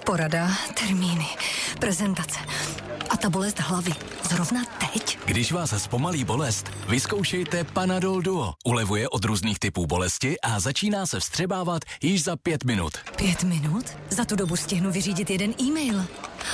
Porada, termíny, prezentace a ta bolest hlavy. Zrovna teď? Když vás zpomalí bolest, vyzkoušejte Panadol Duo. Ulevuje od různých typů bolesti a začíná se vstřebávat již za 5 minut. 5 minut? Za tu dobu stihnu vyřídit jeden e-mail.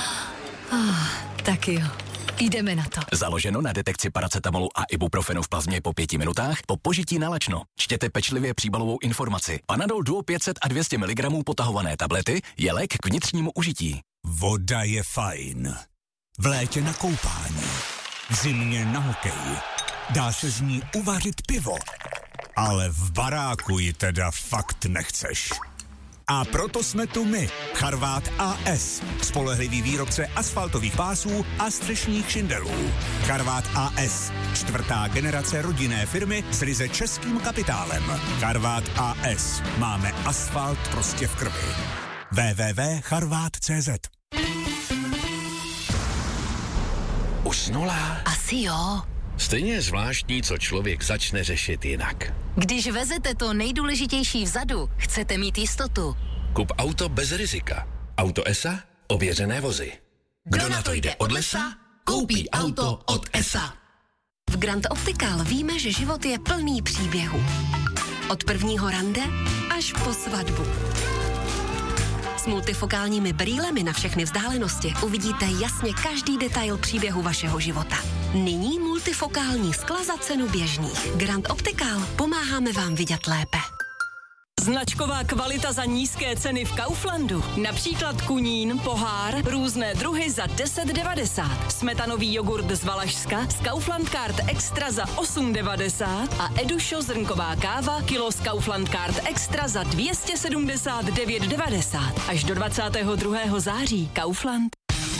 Tak jo. Jdeme na to. Založeno na detekci paracetamolu a ibuprofenu v plazmě po 5 minutách po požití na lačno. Čtěte pečlivě příbalovou informaci. Panadol Duo 500 a 200 mg potahované tablety je lék k vnitřnímu užití. Voda je fajn. V létě na koupání. V zimě na hokej. Dá se z ní uvařit pivo. Ale v baráku ji teda fakt nechceš. A proto jsme tu my, Charvát AS, spolehlivý výrobce asfaltových pásů a střešních šindelů. Charvát AS, 4. generace rodinné firmy s ryze českým kapitálem. Charvát AS, máme asfalt prostě v krvi. www.charvat.cz. Usnula? Asi jo. Stejně je zvláštní, co člověk začne řešit jinak. Když vezete to nejdůležitější vzadu, chcete mít jistotu. Kup auto bez rizika. Auto ESA? Ověřené vozy. Kdo na to jde od lesa, koupí auto od ESA. V Grand Optical víme, že život je plný příběhů. Od prvního rande až po svatbu. S multifokálními brýlemi na všechny vzdálenosti uvidíte jasně každý detail příběhu vašeho života. Nyní multifokální skla za cenu běžných. Grand Optical, pomáháme vám vidět lépe. Značková kvalita za nízké ceny v Kauflandu. Například kunín, pohár, různé druhy za 10,90. Smetanový jogurt z Valašska z Kaufland Card Extra za 8,90 a Edušo zrnková káva kilo z Kaufland Card Extra za 279,90. Až do 22. září. Kaufland.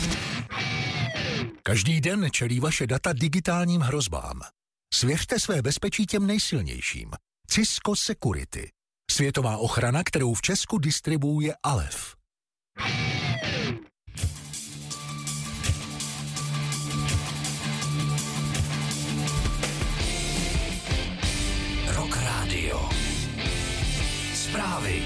Každý den čelí vaše data digitálním hrozbám. Svěřte své bezpečí těm nejsilnějším. Cisco Security. Světová ochrana, kterou v Česku distribuuje Alef. Rock Radio. Zprávy.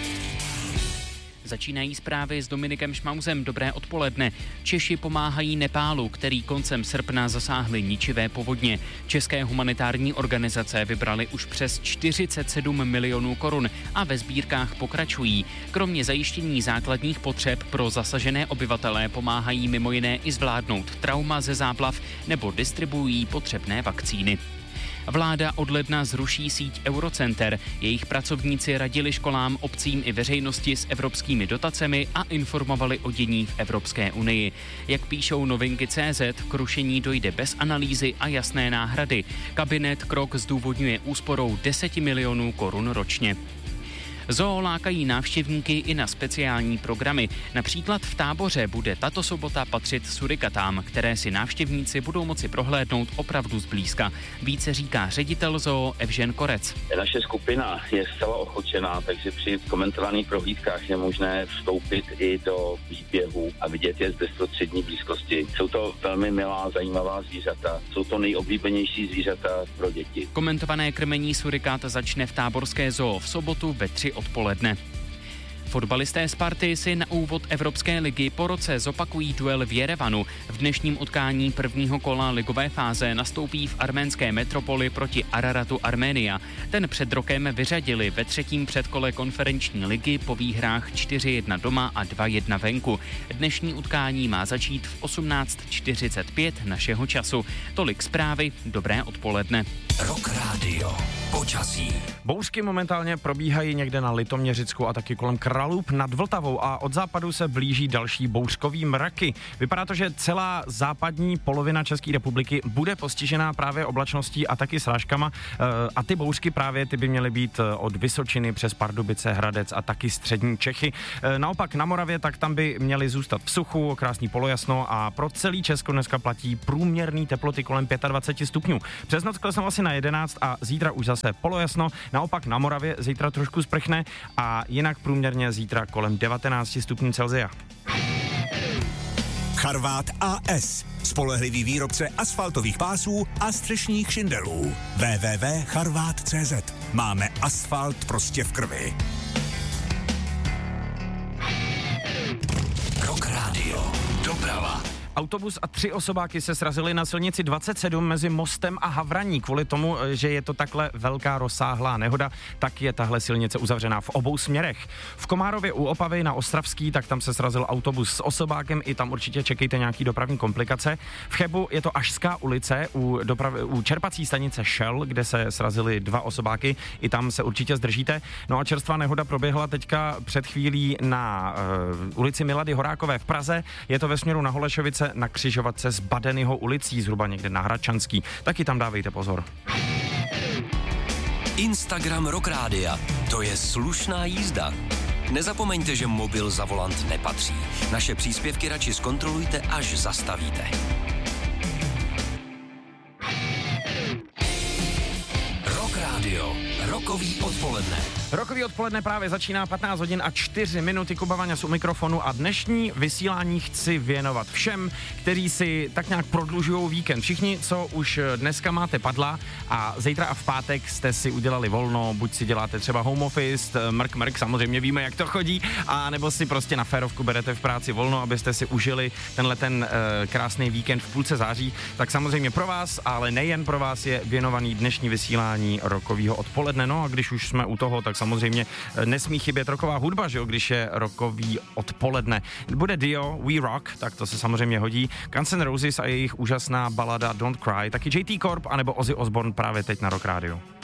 Začínají zprávy s Dominikem Šmauzem. Dobré odpoledne. Češi pomáhají Nepálu, který koncem srpna zasáhly ničivé povodně. České humanitární organizace vybrali už přes 47 milionů korun a ve sbírkách pokračují. Kromě zajištění základních potřeb pro zasažené obyvatelé pomáhají mimo jiné i zvládnout trauma ze záplav nebo distribuují potřebné vakcíny. Vláda od ledna zruší síť Eurocenter. Jejich pracovníci radili školám, obcím i veřejnosti s evropskými dotacemi a informovali o dění v Evropské unii. Jak píšou Novinky.cz, k rušení dojde bez analýzy a jasné náhrady. Kabinet krok zdůvodňuje úsporou 10 milionů korun ročně. Zoo lákají návštěvníky i na speciální programy. Například v Táboře bude tato sobota patřit surikatám, které si návštěvníci budou moci prohlédnout opravdu zblízka. Více říká ředitel zoo Evžen Korec. Naše skupina je zcela ochočená, takže při komentovaných prohlídkách je možné vstoupit i do výběhu a vidět je z bezprostřední blízkosti. Jsou to velmi milá, zajímavá zvířata. Jsou to nejoblíbenější zvířata pro děti. Komentované krmení surikat začne v Táborské zoo v sobotu ve 3 odpoledne. Fotbalisté Sparty si na úvod Evropské ligy po roce zopakují duel v Jerevanu. V dnešním utkání prvního kola ligové fáze nastoupí v arménské metropoli proti Araratu Arménia. Ten před rokem vyřadili ve 3. předkole konferenční ligy po výhrách 4-1 doma a 2-1 venku. Dnešní utkání má začít v 18:45 našeho času. Tolik zprávy, dobré odpoledne. Rock Radio. Počasí. Bouřky momentálně probíhají někde na Litoměřicku a taky kolem Kralub nad Vltavou a od západu se blíží další bouřkový mraky. Vypadá to, že celá západní polovina České republiky bude postižená právě oblačností a taky srážkama a ty bouřky právě ty by měly být od Vysočiny přes Pardubice, Hradec a taky střední Čechy. Naopak na Moravě, tak tam by měly zůstat v suchu, krásný polojasno a pro celý Česko dneska platí průměrný teploty kolem 25 stupňů. Přes noc klesnou asi na 11 a zítra už zase polojasno. Naopak na Moravě zítra trošku sprchne a jinak průměrně zítra kolem 19 stupňů Celsia. Charvát AS, spolehlivý výrobce asfaltových pásů a střešních šindelů. www.charvat.cz. Máme asfalt prostě v krvi. Rock Autobus a 3 osobáky se srazili na silnici 27 mezi Mostem a Havraní. Kvůli tomu, že je to takhle velká rozsáhlá nehoda, tak je tahle silnice uzavřená v obou směrech. V Komárově u Opavy na Ostravský, tak tam se srazil autobus s osobákem, i tam určitě čekejte nějaký dopravní komplikace. V Chebu je to Ašská ulice u čerpací stanice Shell, kde se srazily 2 osobáky, i tam se určitě zdržíte. No a čerstvá nehoda proběhla teďka před chvílí na ulici Milady Horákové v Praze. Je to ve směru na Holešovice na křižovatce s Badenyho ulicí, zhruba někde na Hradčanský. Taky tam dávejte pozor. Instagram Rock Rádia. To je slušná jízda. Nezapomeňte, že mobil za volant nepatří. Naše příspěvky radši zkontrolujte, až zastavíte. Rock Rádio. Rokový odpoledne. Rokový odpoledne právě začíná 15 hodin a 4 minuty. Kuba Vaňas u mikrofonu a dnešní vysílání chci věnovat všem, kteří si tak nějak prodlužují víkend. Všichni, co už dneska máte padla a zítra a v pátek jste si udělali volno, buď si děláte třeba home office, mrk, samozřejmě víme, jak to chodí, a nebo si prostě na férovku berete v práci volno, abyste si užili ten krásný víkend v půlce září, tak samozřejmě pro vás, ale nejen pro vás je věnovaný dnešní vysílání rokového odpoledne. No a když už jsme u toho, tak samozřejmě nesmí chybět rocková hudba, že jo, když je rockový odpoledne. Bude Dio, We Rock, tak to se samozřejmě hodí. Guns N' Roses a jejich úžasná balada Don't Cry, taky JT Corp anebo Ozzy Osbourne právě teď na Rock Radio.